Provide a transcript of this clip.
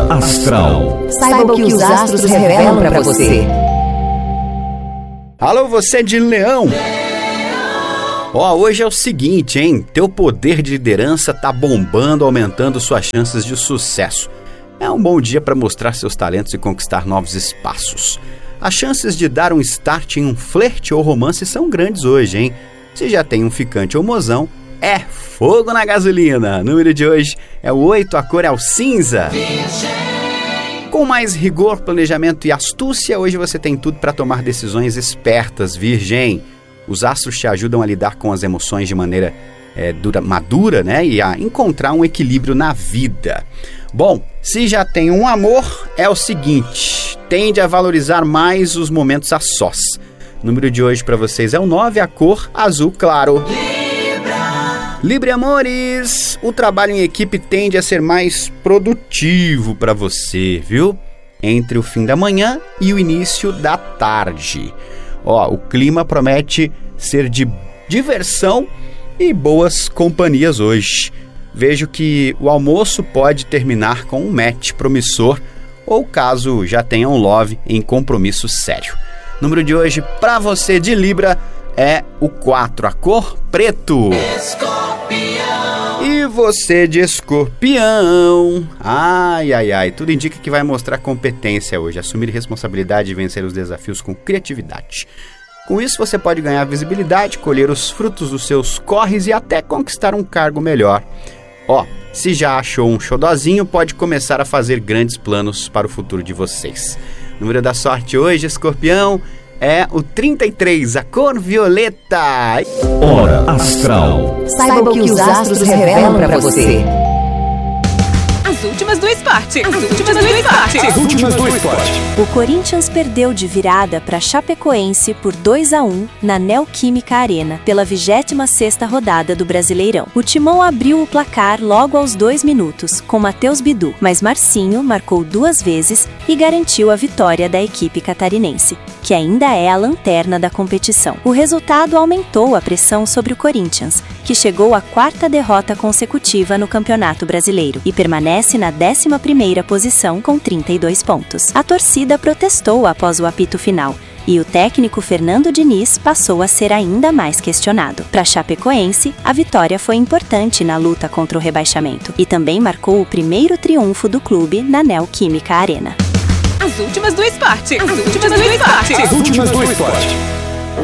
Hora Astral. Saiba o que os astros revelam para você. Alô, você de Leão! Hoje é o seguinte, hein? Teu poder de liderança tá bombando, aumentando suas chances de sucesso. É um bom dia para mostrar seus talentos e conquistar novos espaços. As chances de dar um start em um flerte ou romance são grandes hoje, hein? Se já tem um ficante ou mozão, é fogo na gasolina. O número de hoje é o 8, a cor é o cinza. Com mais rigor, planejamento e astúcia, hoje você tem tudo para tomar decisões espertas, Virgem. Os astros te ajudam a lidar com as emoções de maneira madura, né? E a encontrar um equilíbrio na vida. Bom, se já tem um amor, é o seguinte: tende a valorizar mais os momentos a sós. O número de hoje para vocês é o 9, a cor azul claro. Libra amores, o trabalho em equipe tende a ser mais produtivo para você, viu? Entre o fim da manhã e o início da tarde. O clima promete ser de diversão e boas companhias hoje. Vejo que o almoço pode terminar com um match promissor ou caso já tenha um love em compromisso sério. Número de hoje para você de Libra é o 4, a cor preto. Escorpião. E você de Escorpião? Ai, tudo indica que vai mostrar competência hoje, assumir responsabilidade e vencer os desafios com criatividade. Com isso você pode ganhar visibilidade, colher os frutos dos seus corres e até conquistar um cargo melhor. Se já achou um xodozinho, pode começar a fazer grandes planos para o futuro de vocês. O número da sorte hoje, Escorpião, é o 33, a cor violeta. Hora Astral. Saiba o que os astros revelam para você. As últimas do esporte. O Corinthians perdeu de virada para Chapecoense por 2-1 na Neoquímica Arena, pela 26ª rodada do Brasileirão. O Timão abriu o placar logo aos 2 minutos, com Matheus Bidu, mas Marcinho marcou 2 vezes e garantiu a vitória da equipe catarinense, que ainda é a lanterna da competição. O resultado aumentou a pressão sobre o Corinthians, que chegou à 4ª derrota consecutiva no Campeonato Brasileiro e permanece na 11ª posição com 32 pontos. A torcida protestou após o apito final e o técnico Fernando Diniz passou a ser ainda mais questionado. Para Chapecoense, a vitória foi importante na luta contra o rebaixamento e também marcou o primeiro triunfo do clube na Neoquímica Arena. As últimas do esporte. As últimas do esporte.